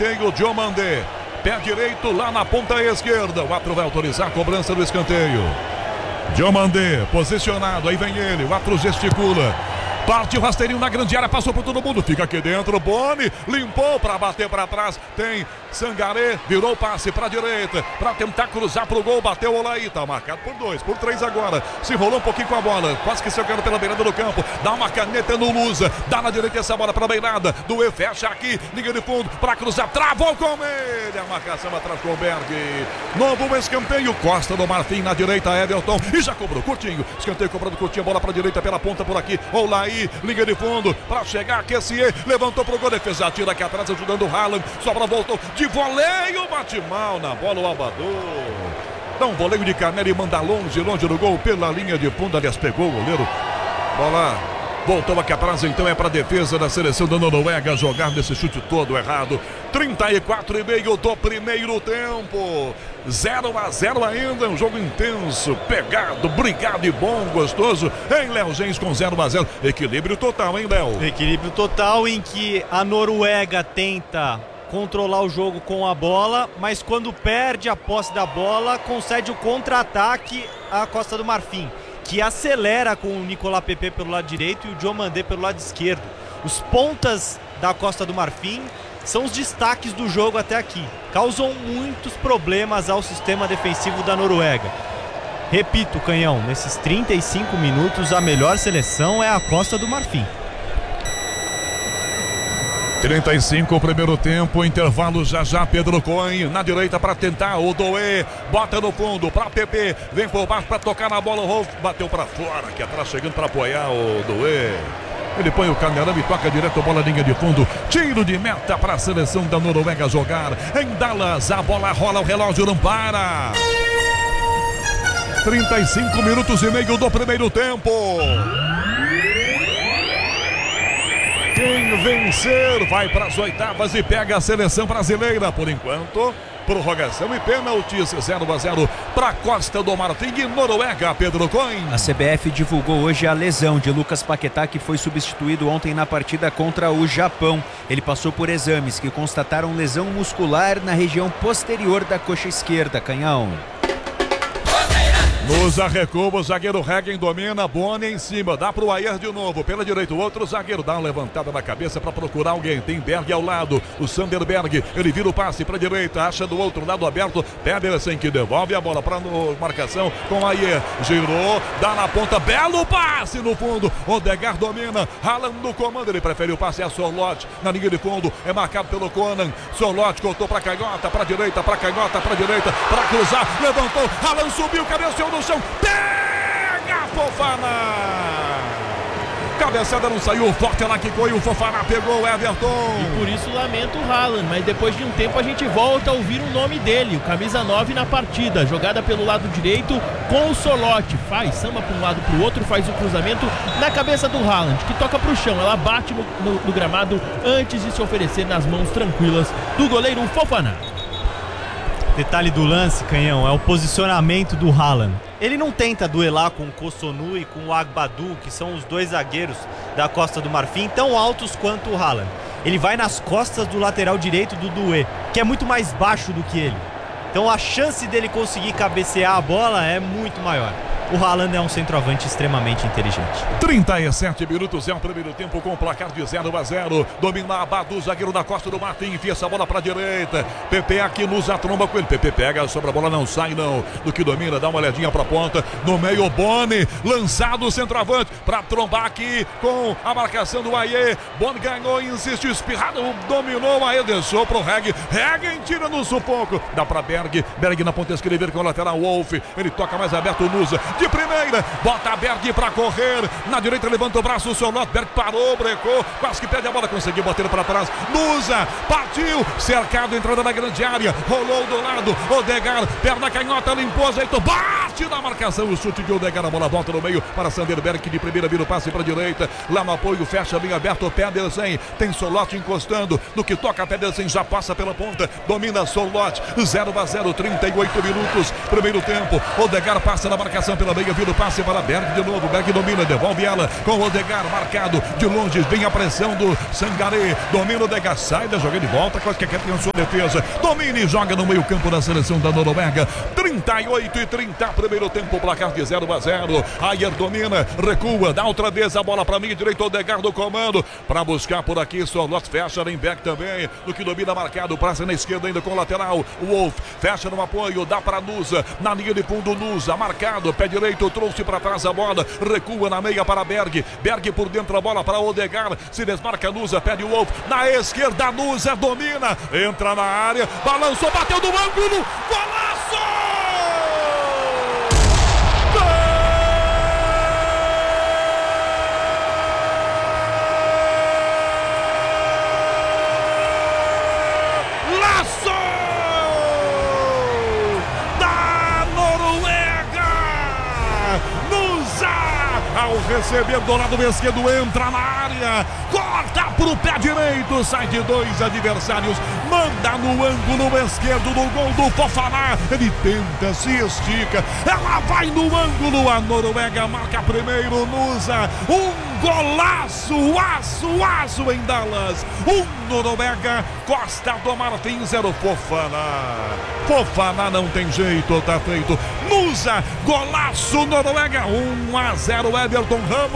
escanteio, Diomandé. Pé direito lá na ponta esquerda. O árbitro vai autorizar a cobrança do escanteio. Diomandé, posicionado, aí vem ele, o árbitro gesticula. Partiu rasteirinho na grande área, passou por todo mundo, fica aqui dentro, Boni, limpou para bater para trás, tem Sangaré, virou passe para direita, para tentar cruzar pro gol, bateu o Olaí, tá marcado por 2, por 3 agora, se enrolou um pouquinho com a bola, quase que se jogando pela beirada do campo, dá uma caneta no Lusa, dá na direita essa bola para a beirada, do E, fecha aqui, liga de fundo, para cruzar, travou com ele, a marcação atrás com o Berg, novo escanteio, Costa do Marfim na direita, Everton, e já cobrou, curtinho, escanteio cobrando curtinho, bola para direita pela ponta por aqui, Olaí, liga de fundo para chegar, Kessier levantou pro gol, defesa tira aqui atrás ajudando o Haaland, sobra, voltou de voleio, bate mal na bola o Abador, dá um voleio de canela e manda longe do gol pela linha de fundo, aliás pegou o goleiro, bola voltou aqui atrás, então é para defesa da seleção da Noruega jogar nesse chute todo errado. 34,5 do primeiro tempo, 0-0 ainda, um jogo intenso, pegado, brigado e bom, gostoso, em Léo Gens com 0-0, equilíbrio total, hein, Léo? Equilíbrio total em que a Noruega tenta controlar o jogo com a bola, mas quando perde a posse da bola, concede o contra-ataque à Costa do Marfim, que acelera com o Nicolas Pepe pelo lado direito e o Diomandé pelo lado esquerdo. Os pontas da Costa do Marfim são os destaques do jogo até aqui. Causam muitos problemas ao sistema defensivo da Noruega. Repito, Canhão, nesses 35 minutos a melhor seleção é a Costa do Marfim. 35 o primeiro tempo, intervalo já, Pedro Cohen na direita para tentar, o Doé bota no fundo para Pepe, vem por baixo para tocar na bola, o Rolf bateu para fora, aqui atrás chegando para apoiar o Doé. Ele põe o canelão e toca direto a bola linha de fundo. Tiro de meta para a seleção da Noruega jogar em Dallas. A bola rola, o relógio não para. 35 minutos e meio do primeiro tempo. Quem vencer vai para as oitavas e pega a seleção brasileira. Por enquanto, prorrogação e pênaltis, 0-0 para Costa do Marfim e Noruega, Pedro Cohen. A CBF divulgou hoje a lesão de Lucas Paquetá, que foi substituído ontem na partida contra o Japão. Ele passou por exames que constataram lesão muscular na região posterior da coxa esquerda, Canhão. Nos arrecua, o zagueiro Regen domina, Boni em cima, dá pro Ayer de novo, pela direita, o outro zagueiro dá uma levantada na cabeça para procurar alguém, tem Berg ao lado, o Sanderberg, ele vira o passe pra direita, acha do outro lado aberto, Pedersen que devolve a bola pra marcação com Ayer, girou, dá na ponta, belo passe no fundo, Odegaard domina, Haaland no comando, ele prefere o passe a Sorloth, na linha de fundo, é marcado pelo Conan, Sorloth cortou pra canhota, pra direita, pra canhota, pra direita, pra cruzar, levantou, Haaland subiu, cabeceou no chão, pega Fofana, cabeçada não saiu, forte ela quicou e o Fofana pegou o Everton. E por isso lamento o Haaland, mas depois de um tempo a gente volta a ouvir o nome dele, o camisa 9 na partida, jogada pelo lado direito com o Sorloth, faz samba para um lado para o outro, faz o cruzamento na cabeça do Haaland, que toca para o chão, ela bate no gramado antes de se oferecer nas mãos tranquilas do goleiro Fofana. Detalhe do lance, Canhão, é o posicionamento do Haaland. Ele não tenta duelar com o Kossonu e com o Agbadu, que são os dois zagueiros da Costa do Marfim, tão altos quanto o Haaland. Ele vai nas costas do lateral direito do Doué, que é muito mais baixo do que ele. Então a chance dele conseguir cabecear a bola é muito maior. O Haaland é um centroavante extremamente inteligente. 37 minutos é o primeiro tempo com o placar de 0-0. Domina Abadu, zagueiro da Costa do Marfim, enfia essa bola para a direita. Pepe aqui nos atromba com ele. Pepe pega, sobre a bola, não sai não. Do que domina, dá uma olhadinha para a ponta. No meio, Boni, lançado o centroavante para trombar aqui com a marcação do Ayer. Boni ganhou, insiste, espirrado, dominou. Ayer deixou para o Regen. Regen tira no sufoco. Dá para Berg. Berg na ponta esquerda com o lateral Wolf. Ele toca mais aberto, Nusa. De primeira, bota Berg para correr, na direita levanta o braço, o Sorloth, Berg parou, brecou, quase que perde a bola, conseguiu bater para trás, Nusa, partiu, cercado, entrada na grande área, rolou do lado, Odegaard, perna canhota, limpou, ajeitou, bate na marcação, o chute de Odegaard, a bola volta no meio para Sanderberg, que de primeira vira o passe para a direita, lá no apoio, fecha bem aberto, Pedersen, tem Sorloth encostando, no que toca Pedersen, já passa pela ponta, domina Sorloth, 0-0, 38 minutos, primeiro tempo, Odegaard passa na marcação pela pela meia, vira o passe para Berg de novo. Berg domina, devolve ela com o Odegaard marcado de longe. Vem a pressão do Sangaré. Domina o Odegaard, sai da jogada de volta. Quase que tem a sua defesa. Domina e joga no meio campo da seleção da Noruega. 38-30, primeiro tempo, placar de 0-0. Ayer domina, recua, dá outra vez a bola para mim, direito Odegaard do comando. Para buscar por aqui, Sorloth fecha em Berg também. No que domina marcado, praça na esquerda ainda com o lateral. O Wolf fecha no apoio, dá para Nusa. Na linha de fundo, Nusa marcado, pé direito, trouxe para trás a bola. Recua na meia para Berg. Berg por dentro a bola para Odegaard. Se desmarca Nusa, pede o Wolf. Na esquerda, Nusa domina. Entra na área, balançou, bateu no ângulo. Golaço! Ao receber do lado esquerdo, entra na área, corta pro pé direito, sai de dois adversários, manda no ângulo esquerdo no gol do Fofana. Ele tenta, se estica, ela vai no ângulo, a Noruega marca primeiro, Nusa. Golaço, aço em Dallas. Noruega, Costa do Marfim, 0 Fofana. Fofana não tem jeito, tá feito. Nusa, golaço, Noruega, 1-0, Everton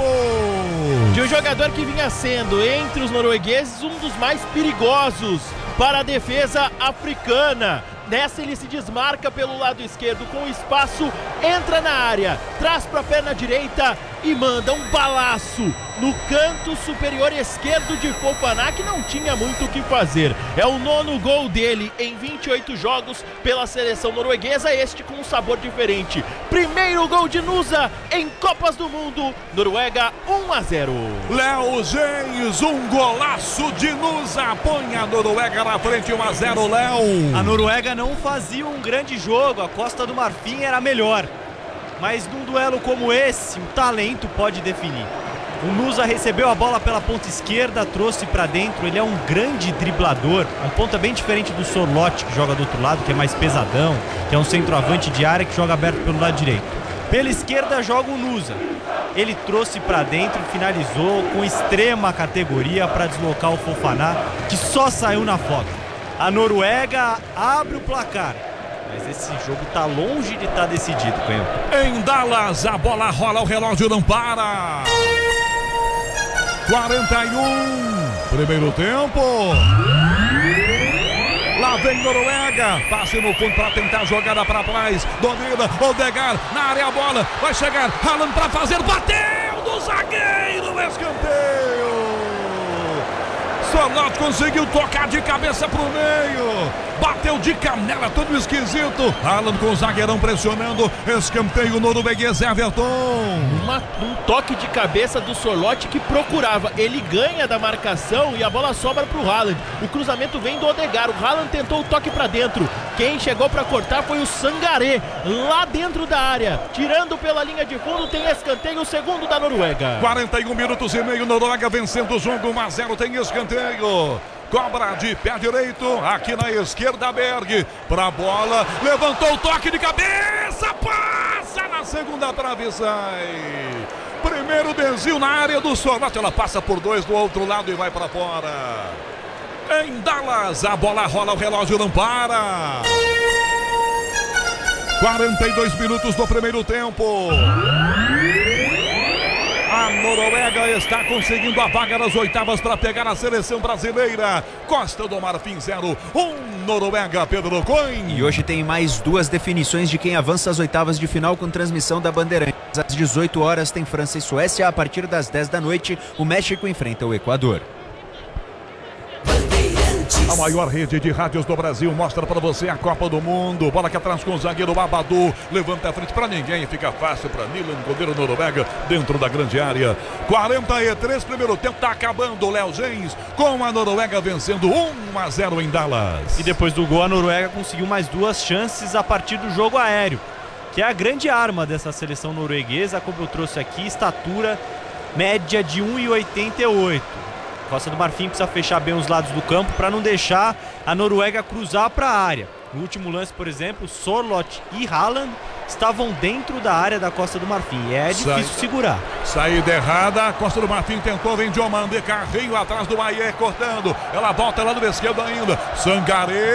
Ramos. De um jogador que vinha sendo, entre os noruegueses, um dos mais perigosos para a defesa africana. Nessa ele se desmarca pelo lado esquerdo com espaço, entra na área, traz para a perna direita e manda um balaço no canto superior esquerdo de Fofana, que não tinha muito o que fazer. É o 9º gol dele em 28 jogos pela seleção norueguesa, este com um sabor diferente. Primeiro gol de Nusa em Copas do Mundo, Noruega 1-0. Léo Geis, um golaço de Nusa, põe a Noruega na frente, 1-0, Léo. A Noruega não fazia um grande jogo, a Costa do Marfim era melhor. Mas num duelo como esse, o talento pode definir. O Nusa recebeu a bola pela ponta esquerda, trouxe para dentro, ele é um grande driblador, um ponta bem diferente do Sorloth, que joga do outro lado, que é mais pesadão, que é um centroavante de área que joga aberto pelo lado direito. Pela esquerda joga o Nusa. Ele trouxe para dentro, finalizou com extrema categoria para deslocar o Fofana, que só saiu na foto. A Noruega abre o placar, mas esse jogo tá longe de estar decidido, Canhoto. Em Dallas, a bola rola, o relógio não para. 41, primeiro tempo. Lá vem Noruega, passe no fundo para tentar a jogada para trás. Domina, Odegaard na área, a bola vai chegar. Haaland para fazer, bateu do zagueiro, escanteio. Sorloth conseguiu tocar de cabeça pro meio, bateu de canela, todo esquisito. Haaland com o zagueirão pressionando, escanteio norueguês, Everton. Um toque de cabeça do Sorloth que procurava, ele ganha da marcação e a bola sobra pro Haaland. O cruzamento vem do Odegaard, o Haaland tentou o toque pra dentro, quem chegou pra cortar foi o Sangaré, lá dentro da área, tirando pela linha de fundo, tem escanteio, o segundo da Noruega. 41 minutos e meio, Noruega vencendo o jogo, 1-0, tem escanteio. Cobra de pé direito, aqui na esquerda, Berg, pra bola, levantou o toque de cabeça, passa na segunda trave e sai. Primeiro desvio na área do Sorloth, ela passa por dois do outro lado e vai pra fora. Em Dallas, a bola rola, o relógio não para. 42 minutos do primeiro tempo. A Noruega está conseguindo a vaga nas oitavas para pegar a seleção brasileira. Costa do Marfim 0, 1 Noruega, Pedro Coin. E hoje tem mais duas definições de quem avança às oitavas de final com transmissão da Bandeirantes. Às 18 horas tem França e Suécia. A partir das 10 da noite, o México enfrenta o Equador. A maior rede de rádios do Brasil mostra pra você a Copa do Mundo. Bola aqui atrás com o zagueiro Abadu. Levanta a frente pra ninguém. Fica fácil pra Milan, goleiro Noruega, dentro da grande área. 43, primeiro tempo tá acabando. Léo Geis com a Noruega vencendo 1-0 em Dallas. E depois do gol, a Noruega conseguiu mais duas chances a partir do jogo aéreo, que é a grande arma dessa seleção norueguesa, como eu trouxe aqui, estatura média de 1,88. Costa do Marfim precisa fechar bem os lados do campo para não deixar a Noruega cruzar para a área. No último lance, por exemplo, Sorloth e Haaland estavam dentro da área da Costa do Marfim. E é difícil segurar. Saída errada, a Costa do Marfim tentou, vem Diomandé, carrinho atrás do Maier, cortando. Ela volta lá do esquerdo ainda. Sangaré.